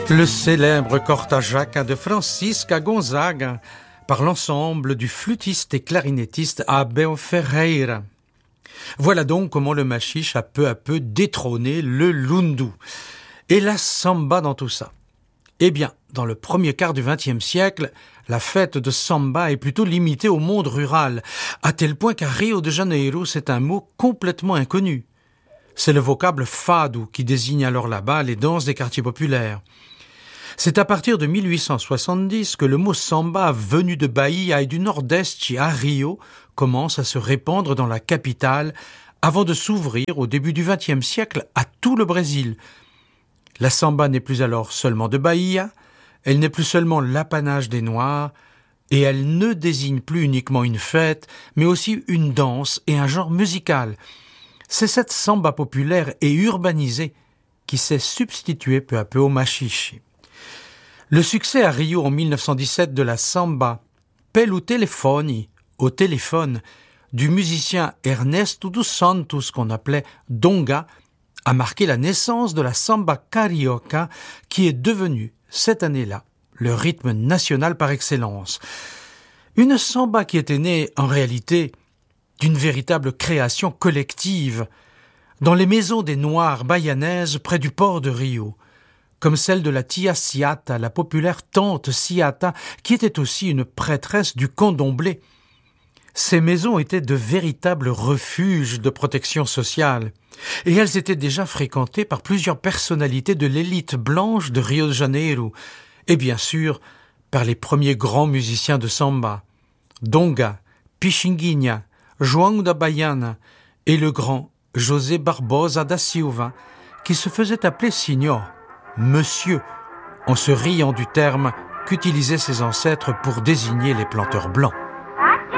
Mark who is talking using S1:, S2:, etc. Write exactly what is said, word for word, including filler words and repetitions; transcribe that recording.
S1: Le célèbre cortajaca de Francisca Gonzaga par l'ensemble du flûtiste et clarinettiste Abel Ferreira. Voilà donc comment le machiche a peu à peu détrôné le lundu. Et la samba dans tout ça. Eh bien, dans le premier quart du vingtième siècle, la fête de samba est plutôt limitée au monde rural, à tel point qu'à Rio de Janeiro, c'est un mot complètement inconnu. C'est le vocable fado qui désigne alors là-bas les danses des quartiers populaires. C'est à partir de mille huit cent soixante-dix que le mot samba venu de Bahia et du nord-est à Rio commence à se répandre dans la capitale avant de s'ouvrir au début du vingtième siècle à tout le Brésil. La samba n'est plus alors seulement de Bahia, elle n'est plus seulement l'apanage des Noirs et elle ne désigne plus uniquement une fête mais aussi une danse et un genre musical. C'est cette samba populaire et urbanisée qui s'est substituée peu à peu au machiche. Le succès à Rio en mille neuf cent dix-sept de la samba Pelo Telefone, au téléphone, du musicien Ernesto dos Santos qu'on appelait Donga, a marqué la naissance de la samba carioca qui est devenue, cette année-là, le rythme national par excellence. Une samba qui était née, en réalité, d'une véritable création collective dans les maisons des Noirs bahianaises près du port de Rio, comme celle de la Tia Ciata, la populaire tante Ciata, qui était aussi une prêtresse du candomblé. Ces maisons étaient de véritables refuges de protection sociale, et elles étaient déjà fréquentées par plusieurs personnalités de l'élite blanche de Rio de Janeiro, et bien sûr par les premiers grands musiciens de samba, Donga, Pixinguinha, João da Baiana et le grand José Barbosa da Silva, qui se faisait appeler Signor, Monsieur, en se riant du terme qu'utilisaient ses ancêtres pour désigner les planteurs blancs.